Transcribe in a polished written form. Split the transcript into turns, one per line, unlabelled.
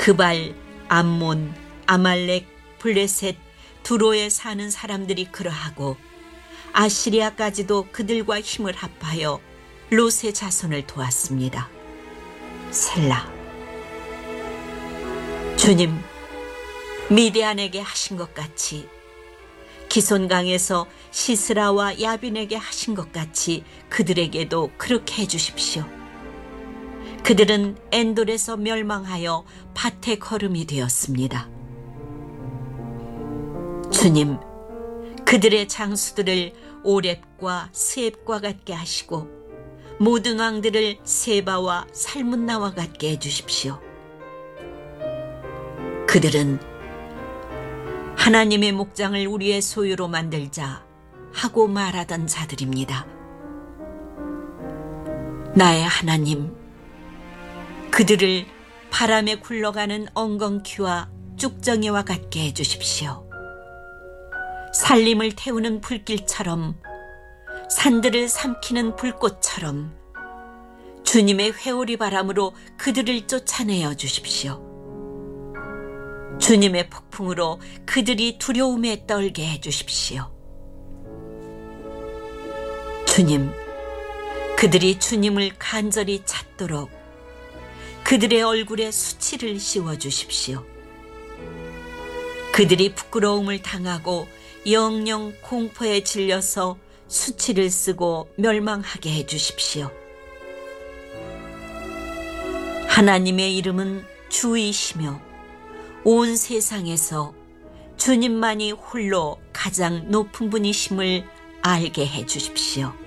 그발, 암몬, 아말렉, 블레셋, 두로에 사는 사람들이 그러하고 아시리아까지도 그들과 힘을 합하여 롯의 자손을 도왔습니다. 셀라. 주님, 미디안에게 하신 것 같이, 기손강에서 시스라와 야빈에게 하신 것 같이 그들에게도 그렇게 해주십시오. 그들은 엔돌에서 멸망하여 밭의 거름이 되었습니다. 주님, 그들의 장수들을 오렙과 스앱과 같게 하시고 모든 왕들을 세바와 살문나와 같게 해주십시오. 그들은 하나님의 목장을 우리의 소유로 만들자 하고 말하던 자들입니다. 나의 하나님, 그들을 바람에 굴러가는 엉겅퀴와 쭉정이와 같게 해주십시오. 살림을 태우는 불길처럼, 산들을 삼키는 불꽃처럼 주님의 회오리 바람으로 그들을 쫓아내어 주십시오. 주님의 폭풍으로 그들이 두려움에 떨게 해주십시오. 주님, 그들이 주님을 간절히 찾도록 그들의 얼굴에 수치를 씌워주십시오. 그들이 부끄러움을 당하고 영영 공포에 질려서 수치를 쓰고 멸망하게 해주십시오. 하나님의 이름은 주이시며 온 세상에서 주님만이 홀로 가장 높은 분이심을 알게 해주십시오.